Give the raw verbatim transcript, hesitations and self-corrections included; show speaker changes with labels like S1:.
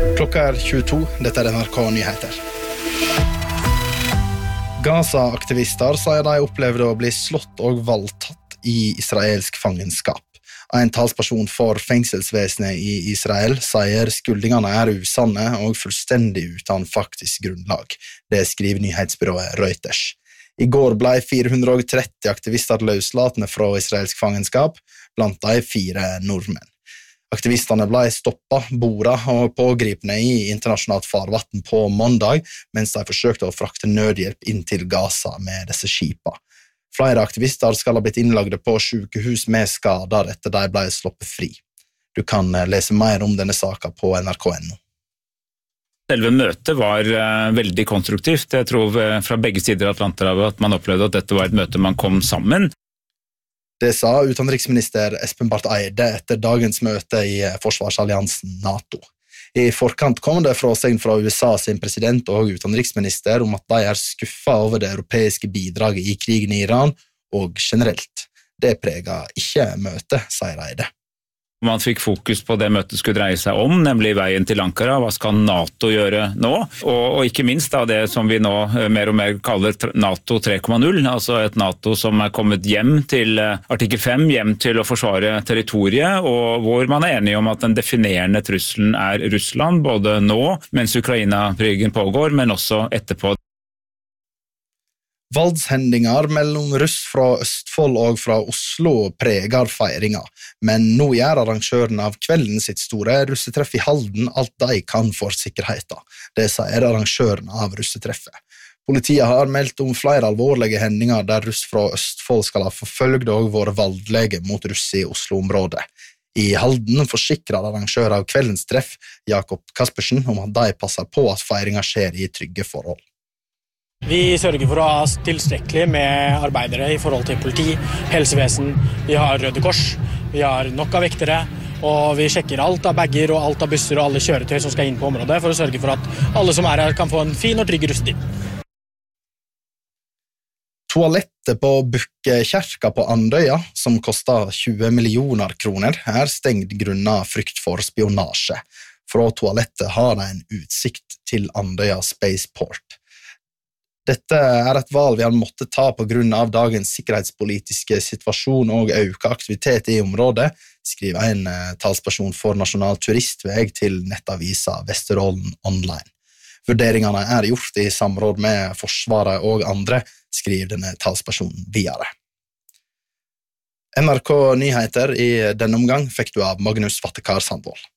S1: Klokka er tjueto, dette er N R K Nyheter. Gaza-aktivister sier de opplevde å bli slått og voldtatt i israelsk fangenskap. En talsperson for fengselsvesenet i Israel sier skuldingene er usanne og fullstendig uten faktisk grunnlag. Det skriver nyhetsbyrået Reuters. I går ble fire hundre og tretti aktivister løslatne fra israelsk fangenskap, blant de fire nordmenn. Aktivistene ble stoppet, bordet og pågripne i internasjonalt farvatten på mandag, mens de forsøkte å frakte nødhjelp inn til Gaza med disse skipa. Flere aktivister skal ha blitt innlagde på sykehus med skader etter de ble sluppet fri. Du kan lese mer om denne saken på N R K punktum N O.
S2: Selve møtet var uh, veldig konstruktivt. Jeg tror uh, fra begge sider av Atlanterhavet at man opplevde at dette var et møte man kom sammen.
S1: Det sa utenriksminister Espen Barth Eide etter dagens møte i forsvarsalliansen NATO. I forkant kom det fråsegn fra U S A sin president og utenriksminister om at de er skuffet over det europeiske bidraget i krigen i Iran, og generelt. Det preger ikke møtet, sier Eide.
S2: Man fikk fokus på det møtet skulle dreie seg om, nemlig veien til Ankara. Hva skal NATO gjøre nå? Og, og ikke minst da det som vi nå mer og mer kaller NATO tre punkt null, altså et NATO som er kommet hjem til artikkel fem, hjem til å forsvare territoriet, og hvor man er enig om at den definerende trusselen er Russland, både nå, mens Ukraina-krigen pågår, men også etterpå.
S1: Voldshendinger mellom russ fra Østfold og fra Oslo preger feiringa, men nå gjør arrangøren av kvelden sitt store russetreff i Halden alt de kan for sikkerheten. Det sier arrangøren av russetreffet. Politiet har meldt om flere alvorlige hendinger der russ fra Østfold skal ha forfølgt og vært voldelige mot russ i Oslo-området. I Halden forsikrer arrangør av kveldens treff, Jakob Kaspersen, om at de passer på at feiringa skjer i trygge forhold.
S3: Vi sørger for å ha tilstrekkelig med arbeidere i forhold til politi, helsevesen, vi har Røde Kors, vi har nok av vektere, og vi sjekker alt av bagger og alt av busser og alle kjøretøy som skal inn på området for å sørge for at alle som er her kan få en fin og trygg russetid.
S1: Toalettet på Bukkekjerka på Andøya, som koster tjue millioner kroner, er stengt grunnet frykt for spionasje. Fra toalettet har de en utsikt til Andøya Spaceport. Dette er et valg vi har måttet ta på grunn av dagens sikkerhetspolitiske situasjon og økt aktivitet i området, skriver en talsperson for Nasjonal Turistveg til nettavisa Vesterålen Online. Vurderingene er gjort i samråd med Forsvaret og andre, skriver denne talspersonen videre. N R K Nyheter i denne omgang fikk du av Magnus Vattekar Sandvold.